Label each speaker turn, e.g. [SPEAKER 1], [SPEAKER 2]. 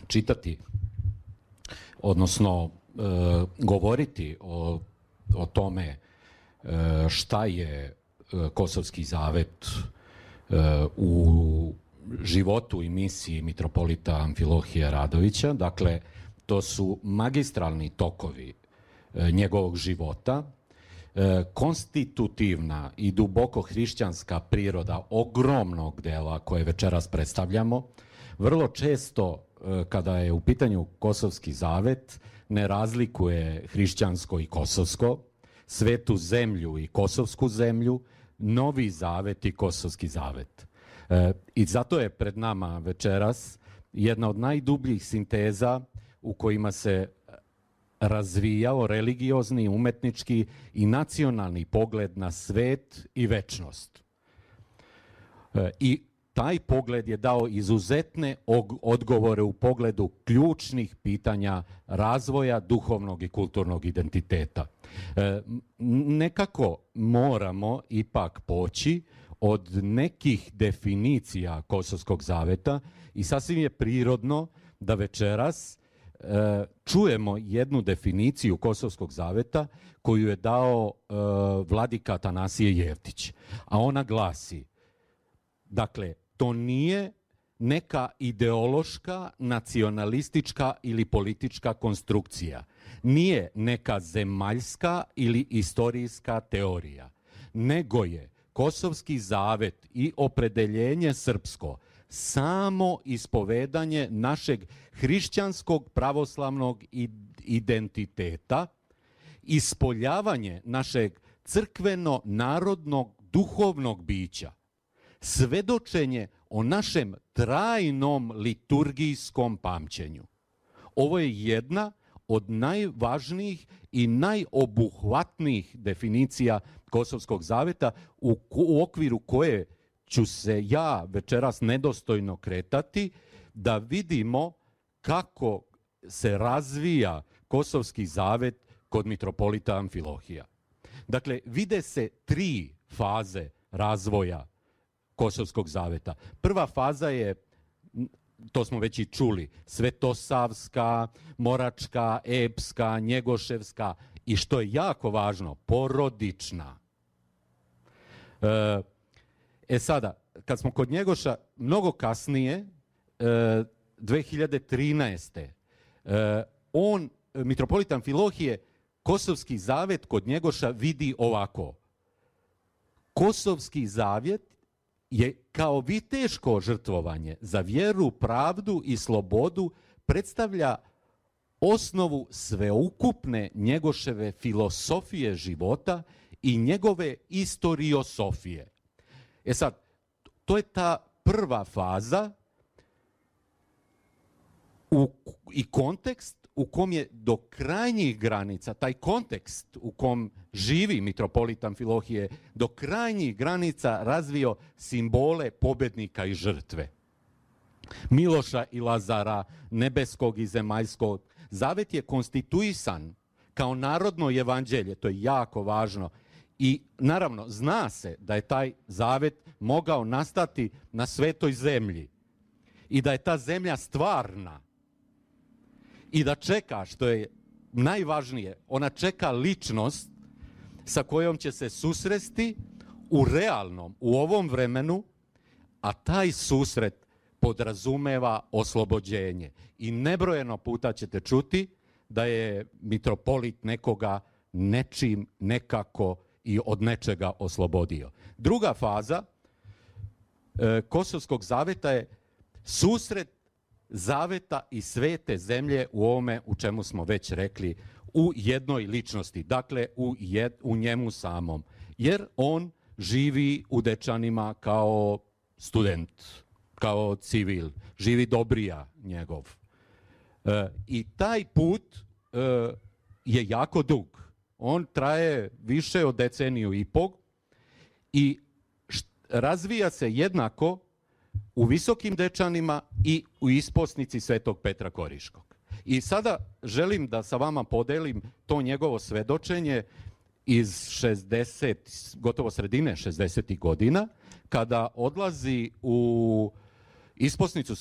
[SPEAKER 1] čitati, odnosno govoriti o tome šta je Kosovski zavet u životu i misiji mitropolita Amfilohija Radovića. Dakle, to su magistralni tokovi njegovog života, konstitutivna i duboko hrišćanska priroda ogromnog dela koje večeras predstavljamo. Vrlo često kada je u pitanju Kosovski zavet ne razlikuje hrišćansko i kosovsko, svetu zemlju i kosovsku zemlju, Novi zavet i Kosovski zavet. I zato je pred nama večeras jedna od najdubljih sinteza u kojima se razvijao religiozni, umetnički i nacionalni pogled na svet i večnost. I taj pogled je dao izuzetne odgovore u pogledu ključnih pitanja razvoja duhovnog i kulturnog identiteta. Nekako moramo ipak poći od nekih definicija Kosovskog zaveta i sasvim je prirodno da večeras čujemo jednu definiciju Kosovskog zaveta koju je dao vladika Atanasije Jevtić. A ona glasi, dakle, to nije neka ideološka, nacionalistička ili politička konstrukcija. Nije neka zemaljska ili istorijska teorija, nego je Kosovski zavet i opredeljenje srpsko samo ispovedanje našeg hrišćanskog pravoslavnog identiteta, ispoljavanje našeg crkveno-narodnog duhovnog bića, svedočenje o našem trajnom liturgijskom pamćenju. Ovo je jedna od najvažnijih i najobuhvatnijih definicija Kosovskog zaveta u okviru koje ću se ja večeras nedostojno kretati da vidimo kako se razvija Kosovski zavet kod mitropolita Amfilohija. Dakle, vide se 3 faze razvoja Kosovskog zaveta. Prva faza je, to smo već i čuli, svetosavska, moračka, epska, njegoševska i što je jako važno, porodična. Sada, kad smo kod Njegoša, mnogo kasnije, 2013. Mitropolit Amfilohije, Kosovski zavet kod Njegoša vidi ovako. Kosovski zavet je kao viteško žrtvovanje za vjeru, pravdu i slobodu predstavlja osnovu sveukupne Njegoševe filosofije života i njegove istoriosofije. Sad, to je ta prva faza i kontekst u kom je do krajnjih granica, taj kontekst u kom živi mitropolit Amfilohije, do krajnjih granica razvio simbole pobednika i žrtve. Miloša i Lazara, nebeskog i zemaljskog. Zavet je konstituisan kao narodno evanđelje, to je jako važno. I naravno, zna se da je taj zavet mogao nastati na svetoj zemlji i da je ta zemlja stvarna i da čeka, što je najvažnije, ona čeka ličnost sa kojom će se susresti u realnom, u ovom vremenu, a taj susret podrazumeva oslobođenje. I nebrojeno puta ćete čuti da je mitropolit nekoga nečim, nekako i od nečega oslobodio. Druga faza Kosovskog zaveta je susret zaveta i svete zemlje u ovome u čemu smo već rekli, u jednoj ličnosti, dakle u njemu samom. Jer on živi u Dečanima kao student, kao civil, živi Dobrija njegov. I taj put je jako dug. On traje više od deceniju i pol i razvija se jednako u Visokim Dečanima i u isposnici Svetog Petra Koriškog. I sada želim da sa vama podelim to njegovo svedočenje iz 60, gotovo sredine 60. godina, kada odlazi u isposnicu